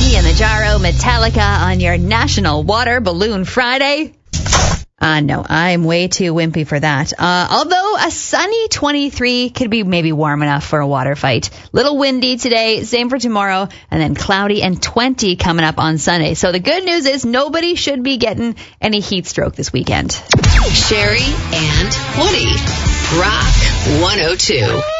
and the Jaro, Metallica on your National Water Balloon Friday. No, I'm way too wimpy for that. Although a sunny 23 could be maybe warm enough for a water fight. Little windy today, same for tomorrow, and then cloudy and 20 coming up on Sunday. So the good news is nobody should be getting any heat stroke this weekend. Sherry and Woody. Rock 102.